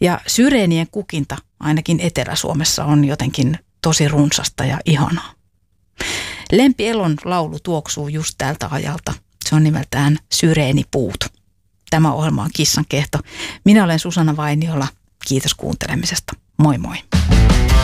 Ja syreenien kukinta ainakin Etelä-Suomessa on jotenkin tosi runsasta ja ihanaa. Lempi Elon laulu tuoksuu just tältä ajalta. Se on nimeltään Syreenipuut. Tämä ohjelma on Kissan kehto. Minä olen Susanna Vainiola. Kiitos kuuntelemisesta. Moi moi.